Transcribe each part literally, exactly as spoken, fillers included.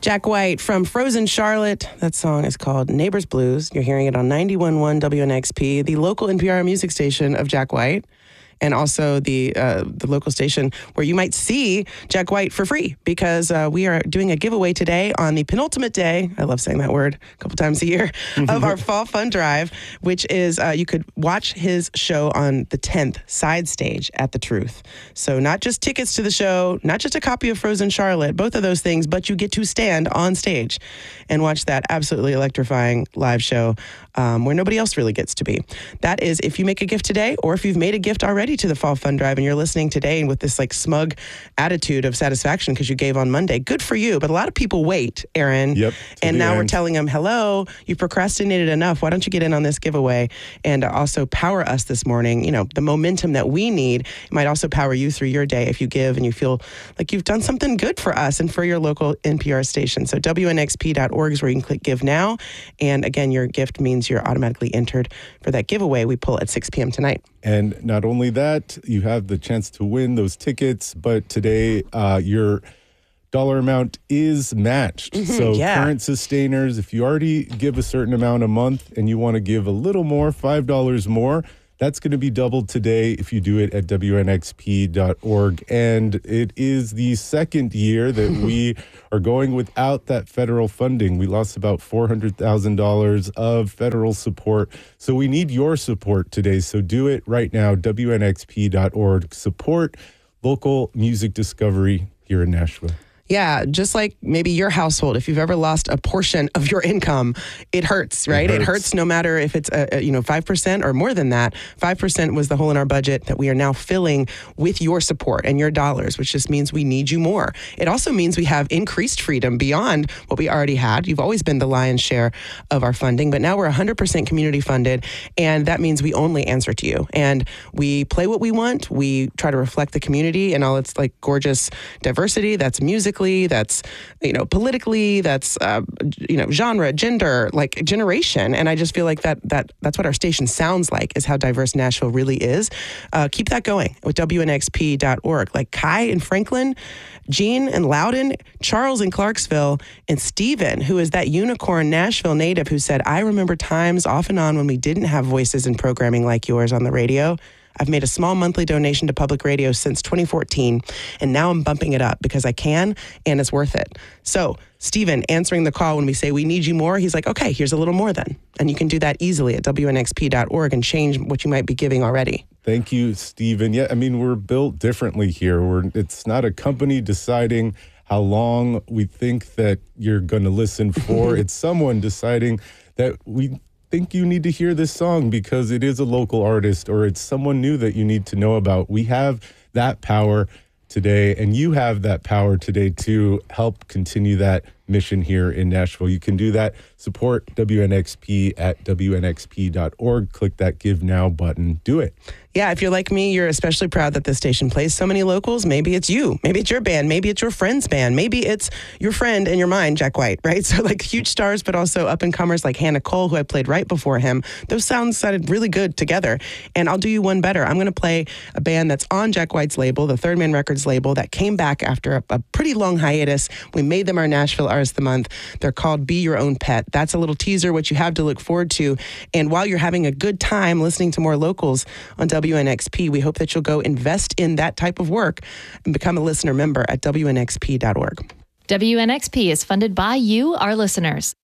Jack White from Frozen Charlotte. That song is called Neighbors Blues. You're hearing it on ninety-one point one W N X P, the local N P R music station of Jack White, and also the uh, the local station where you might see Jack White for free, because uh, we are doing a giveaway today on the penultimate day, I love saying that word a couple times a year, of our Fall Fun Drive, which is uh, you could watch his show on the tenth, side stage at The Truth. So not just tickets to the show, not just a copy of Frozen Charlotte, both of those things, but you get to stand on stage and watch that absolutely electrifying live show um, where nobody else really gets to be. That is if you make a gift today, or if you've made a gift already to the Fall Fun Drive and you're listening today with this like smug attitude of satisfaction because you gave on Monday. Good for you. But a lot of people wait, Aaron. Yep. And now end. we're telling them, hello, you procrastinated enough. Why don't you get in on this giveaway and also power us this morning? You know, the momentum that we need. It might also power you through your day if you give and you feel like you've done something good for us and for your local N P R station. So W N X P dot org is where you can click Give Now. And again, your gift means you're automatically entered for that giveaway we pull at six p.m. tonight. And not only that, you have the chance to win those tickets, but today uh, your dollar amount is matched. Mm-hmm, so yeah. current sustainers, if you already give a certain amount a month and you want to give a little more, five dollars more, that's going to be doubled today if you do it at W N X P dot org. And it is the second year that we are going without that federal funding. We lost about four hundred thousand dollars of federal support. So we need your support today. So do it right now, W N X P dot org. Support local music discovery here in Nashville. Yeah, just like maybe your household, if you've ever lost a portion of your income, it hurts, right? It hurts, it hurts no matter if it's, a, a, you know, five percent or more than that. five percent was the hole in our budget that we are now filling with your support and your dollars, which just means we need you more. It also means we have increased freedom beyond what we already had. You've always been the lion's share of our funding, but now we're one hundred percent community funded, and that means we only answer to you. And we play what we want. We try to reflect the community and all its like gorgeous diversity. That's music, that's, you know, politically, that's, uh, you know, genre, gender, like generation. And I just feel like that that that's what our station sounds like, is how diverse Nashville really is. Uh, keep that going with W N X P dot org. Like Kai in Franklin, Gene in Loudon, Charles in Clarksville, and Steven, who is that unicorn Nashville native who said, I remember times off and on when we didn't have voices and programming like yours on the radio. I've made a small monthly donation to public radio since twenty fourteen, and now I'm bumping it up because I can, and it's worth it. So, Stephen answering the call when we say we need you more, he's like, okay, here's a little more then. And you can do that easily at W N X P dot org and change what you might be giving already. Thank you, Stephen. Yeah, I mean, we're built differently here. We're, it's not a company deciding how long we think that you're going to listen for. It's someone deciding that we think you need to hear this song because it is a local artist or it's someone new that you need to know about. We have that power today, and you have that power today to help continue that mission here in Nashville. You can do that. Support W N X P at W N X P dot org. Click that Give Now button. Do it. Yeah, if you're like me, you're especially proud that this station plays so many locals. Maybe it's you. Maybe it's your band. Maybe it's your friend's band. Maybe it's your friend and your mind, Jack White, right? So like huge stars, but also up-and-comers like Hannah Cole, who I played right before him. Those sounds sounded really good together. And I'll do you one better. I'm going to play a band that's on Jack White's label, the Third Man Records label, that came back after a, a pretty long hiatus. We made them our Nashville Artist of the Month. They're called Be Your Own Pet. That's a little teaser, what you have to look forward to. And while you're having a good time listening to more locals on W N X P, we hope that you'll go invest in that type of work and become a listener member at W N X P dot org. W N X P is funded by you, our listeners.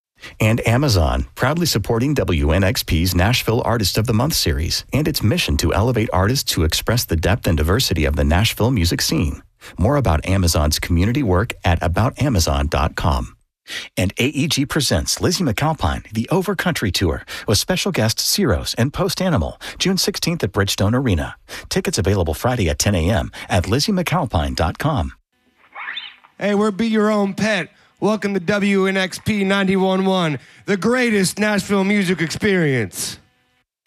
And Amazon, proudly supporting W N X P's Nashville Artist of the Month series and its mission to elevate artists to express the depth and diversity of the Nashville music scene. More about Amazon's community work at about amazon dot com. And A E G presents Lizzie McAlpine, the Overcountry Tour, with special guests Ciros and Post Animal, June sixteenth at Bridgestone Arena. Tickets available Friday at ten a.m. at lizzie mcalpine dot com. Hey, we're Be Your Own Pet. Welcome to W N X P ninety-one point one, the greatest Nashville music experience.